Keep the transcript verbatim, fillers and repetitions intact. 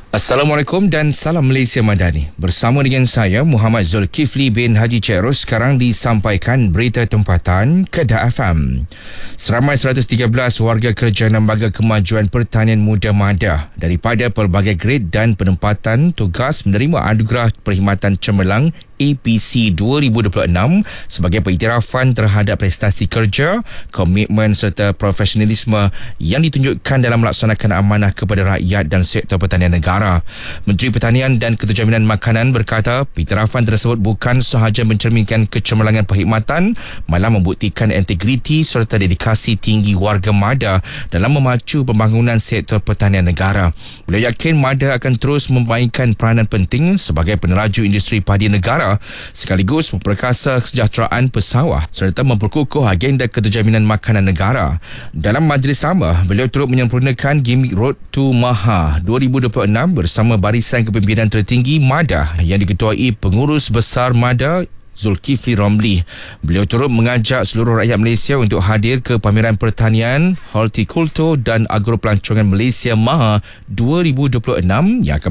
Assalamualaikum dan salam Malaysia Madani. Bersama dengan saya Muhammad Zulkifli bin Haji Cik Ros, sekarang disampaikan berita tempatan Kedah F M. Seramai seratus tiga belas warga kerja Lembaga Kemajuan Pertanian Muda MADA daripada pelbagai grade dan penempatan tugas menerima anugerah Perkhidmatan Cemerlang A P C dua ribu dua puluh enam sebagai pengiktirafan terhadap prestasi kerja, komitmen serta profesionalisme yang ditunjukkan dalam melaksanakan amanah kepada rakyat dan sektor pertanian negara. Menteri Pertanian dan Keterjaminan Makanan berkata pengiktirafan tersebut bukan sahaja mencerminkan kecemerlangan perkhidmatan, malah membuktikan integriti serta dedikasi tinggi warga MADA dalam memacu pembangunan sektor pertanian negara. Beliau yakin MADA akan terus memainkan peranan penting sebagai peneraju industri padi negara sekaligus memperkasa kesejahteraan pesawah serta memperkukuh agenda keterjaminan makanan negara. Dalam majlis sama, beliau turut menyempurnakan gimmick Road to Maha dua ribu dua puluh enam bersama barisan kepimpinan tertinggi MADA yang diketuai Pengurus Besar MADA Zulkifli Romli. Beliau turut mengajak seluruh rakyat Malaysia untuk hadir ke pameran pertanian, hortikultur dan agropelancongan Malaysia Maha dua ribu dua puluh enam yang akan